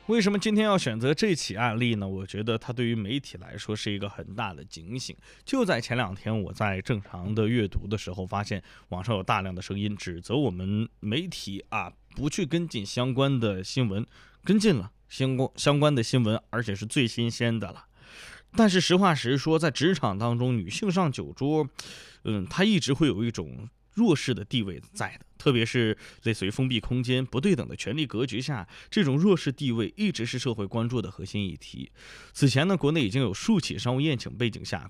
为什么今天要选择这起案例呢？我觉得它对于媒体来说是一个很大的警醒。就在前2天，我在正常的阅读的时候，发现网上有大量的声音指责我们媒体不去跟进相关的新闻，跟进了相关的新闻，而且是最新鲜的了。但是实话实说，在职场当中，女性上酒桌，她一直会有一种弱势的地位在的，特别是类似于封闭空间、不对等的权力格局下，这种弱势地位一直是社会关注的核心议题。此前呢，国内已经有数起商务宴请背景下